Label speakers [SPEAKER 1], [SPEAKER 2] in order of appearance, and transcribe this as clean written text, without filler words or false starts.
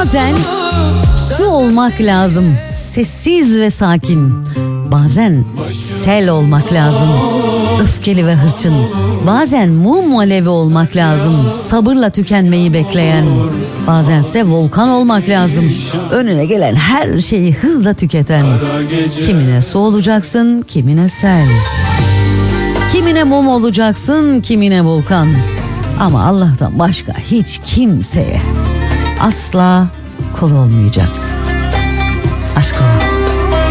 [SPEAKER 1] Bazen su olmak lazım, sessiz ve sakin. Bazen sel olmak lazım, öfkeli ve hırçın. Bazen mum alevi olmak lazım, sabırla tükenmeyi bekleyen. Bazense volkan olmak lazım, önüne gelen her şeyi hızla tüketen. Kimine su olacaksın, kimine sel. Kimine mum olacaksın, kimine volkan. Ama Allah'tan başka hiç kimseye asla kul olmayacaksın. Aşk olun.